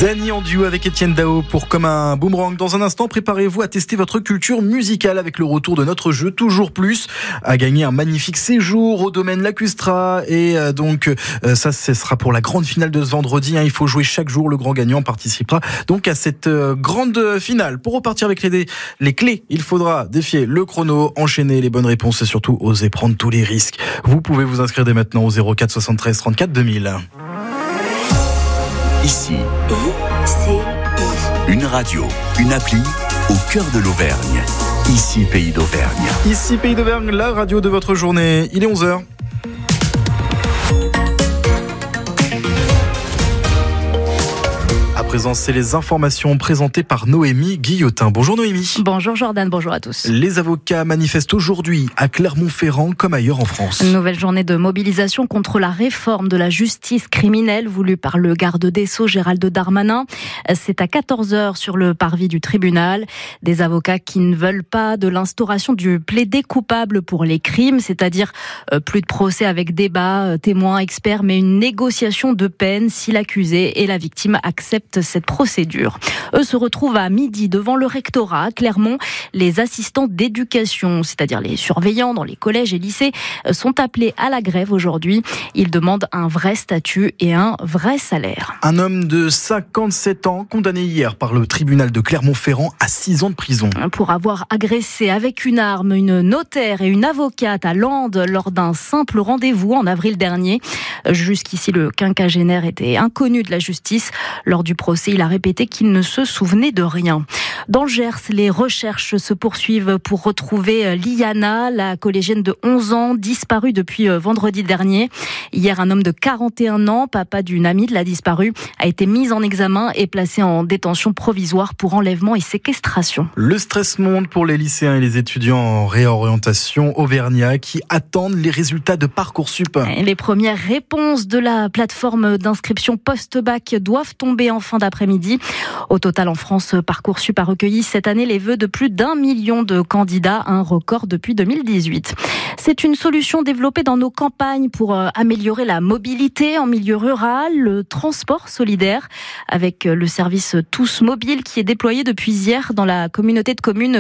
Dany en duo avec Etienne Dao pour Comme un boomerang. Dans un instant, préparez-vous à tester votre culture musicale avec le retour de notre jeu Toujours Plus, à gagner un magnifique séjour au domaine Lacustra. Et ça, ce sera pour la grande finale de ce vendredi. Il faut jouer chaque jour. Le grand gagnant participera donc à cette grande finale. Pour repartir avec les clés, il faudra défier le chrono, enchaîner les bonnes réponses et surtout oser prendre tous les risques. Vous pouvez vous inscrire dès maintenant au 04 73 34 2000. Ici, une radio, une appli au cœur de l'Auvergne. Ici, Pays d'Auvergne. Ici, Pays d'Auvergne, la radio de votre journée. Il est 11h. À présent, c'est les informations présentées par Noémie Guillotin. Bonjour Noémie. Bonjour Jordan, bonjour à tous. Les avocats manifestent aujourd'hui à Clermont-Ferrand comme ailleurs en France. Une nouvelle journée de mobilisation contre la réforme de la justice criminelle voulue par le garde des Sceaux Gérald Darmanin. C'est à 14h sur le parvis du tribunal. Des avocats qui ne veulent pas de l'instauration du plaidé coupable pour les crimes, c'est-à-dire plus de procès avec débat, témoins, experts, mais une négociation de peine si l'accusé et la victime acceptent cette procédure. Eux se retrouvent à midi devant le rectorat à Clermont. Les assistants d'éducation, c'est-à-dire les surveillants dans les collèges et lycées, sont appelés à la grève aujourd'hui. Ils demandent un vrai statut et un vrai salaire. Un homme de 57 ans condamné hier par le tribunal de Clermont-Ferrand à 6 ans de prison. Pour avoir agressé avec une arme une notaire et une avocate à Lande lors d'un simple rendez-vous en avril dernier. Jusqu'ici, le quinquagénaire était inconnu de la justice. Lors du procès, il a répété qu'il ne se souvenait de rien. Dans le Gers, les recherches se poursuivent pour retrouver Liana, la collégienne de 11 ans, disparue depuis vendredi dernier. Hier, un homme de 41 ans, papa d'une amie de la disparue, a été mis en examen et placé en détention provisoire pour enlèvement et séquestration. Le stress monte pour les lycéens et les étudiants en réorientation auvergnat qui attendent les résultats de Parcoursup. Les premières réponses de la plateforme d'inscription post-bac doivent tomber en fin d'après-midi. Au total, en France, Parcoursup a recueilli cette année les vœux de plus d'1 million de candidats, un record depuis 2018. C'est une solution développée dans nos campagnes pour améliorer la mobilité en milieu rural, le transport solidaire, avec le service Tous Mobile qui est déployé depuis hier dans la communauté de communes